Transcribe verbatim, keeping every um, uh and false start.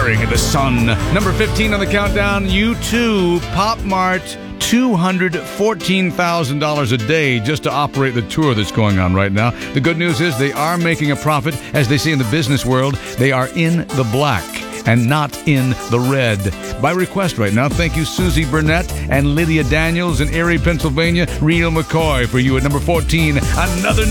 staring at the sun. Number fifteen on the countdown, U two, Pop Mart, two hundred fourteen thousand dollars a day just to operate the tour that's going on right now. The good news is they are making a profit. As they say in the business world, they are in the black and not in the red. By request right now, thank you Susie Burnett and Lydia Daniels in Erie, Pennsylvania. Real McCoy for you at number fourteen. Another